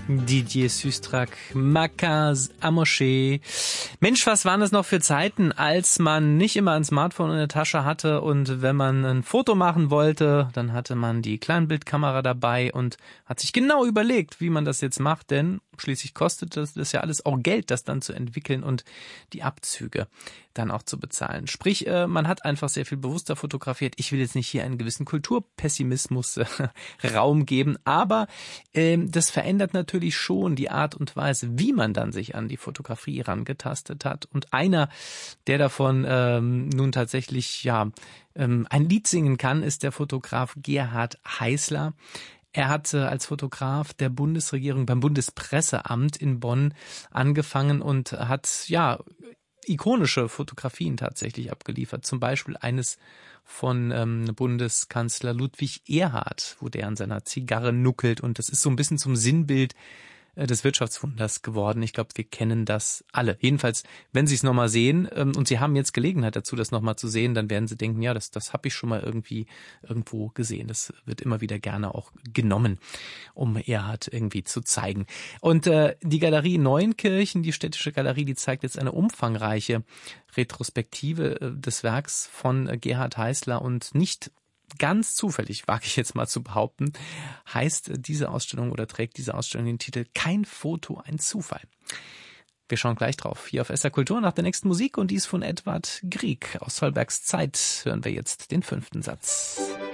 Didier Süstrak, Macas Amoché. Mensch, was waren das noch für Zeiten, als man nicht immer ein Smartphone in der Tasche hatte und wenn man ein Foto machen wollte, dann hatte man die Kleinbildkamera dabei und hat sich genau überlegt, wie man das jetzt macht, denn schließlich kostet das ja alles auch Geld, das dann zu entwickeln und die Abzüge dann auch zu bezahlen. Sprich, man hat einfach sehr viel bewusster fotografiert. Ich will jetzt nicht hier einen gewissen Kulturpessimismus Raum geben, aber das verändert natürlich schon die Art und Weise, wie man dann sich an die Fotografie rangetastet hat. Und einer, der davon nun tatsächlich ein Lied singen kann, ist der Fotograf Gerhard Heißler. Er hat als Fotograf der Bundesregierung beim Bundespresseamt in Bonn angefangen und hat ikonische Fotografien tatsächlich abgeliefert. Zum Beispiel eines von Bundeskanzler Ludwig Erhard, wo der an seiner Zigarre nuckelt. Und das ist so ein bisschen zum Sinnbild des Wirtschaftswunders geworden. Ich glaube, wir kennen das alle. Jedenfalls, wenn Sie es nochmal sehen und Sie haben jetzt Gelegenheit dazu, das nochmal zu sehen, dann werden Sie denken, ja, das habe ich schon mal irgendwo gesehen. Das wird immer wieder gerne auch genommen, um Erhard irgendwie zu zeigen. Und die Galerie Neuenkirchen, die städtische Galerie, die zeigt jetzt eine umfangreiche Retrospektive des Werks von Gerhard Heißler und nicht ganz zufällig, wage ich jetzt mal zu behaupten, heißt diese Ausstellung oder trägt diese Ausstellung den Titel Kein Foto, ein Zufall. Wir schauen gleich drauf. Hier auf SR Kultur nach der nächsten Musik und dies von Edward Grieg. Aus Zollbergs Zeit hören wir jetzt den 5. Satz.